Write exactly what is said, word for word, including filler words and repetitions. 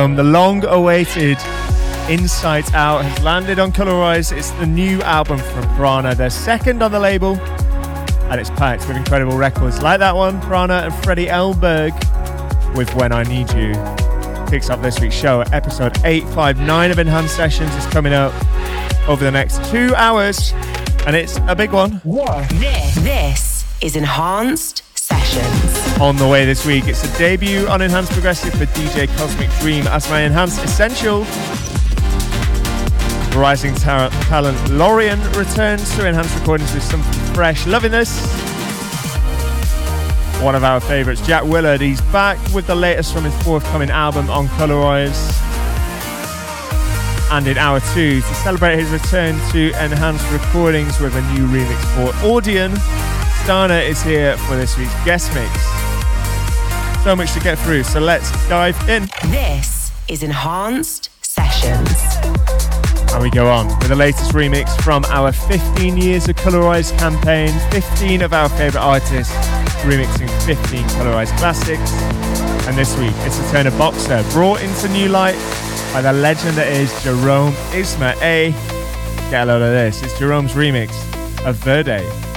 Jerome. The long-awaited Insight Out has landed on Colorize. It's the new album from Prana, their second on the label, and it's packed with incredible records like that one, Prana and Freddie Elberg with When I Need You. Kicks off this week's show. Episode eight fifty-nine of Enhanced Sessions is coming up over the next two hours, and it's a big one. Yeah. This, this is Enhanced Sessions. On the way this week, it's a debut on Enhanced Progressive for D J Cosmic Dream as my Enhanced Essential. Rising tar- talent Lorian returns to Enhanced Recordings with something fresh. Loving this. One of our favourites, Jack Willard, he's back with the latest from his forthcoming album on Colorize. And in hour two, to celebrate his return to Enhanced Recordings with a new remix for Audion, Stana is here for this week's guest mix. So much to get through, so let's dive in. This is Enhanced Sessions. And we go on with the latest remix from our fifteen years of Colorize campaign. fifteen of our favourite artists remixing fifteen Colorize classics. And this week, it's the turn of Boxer, brought into new light by the legend that is Jerome Isma-Ae. Get a load of this. It's Jerome's remix of Verde.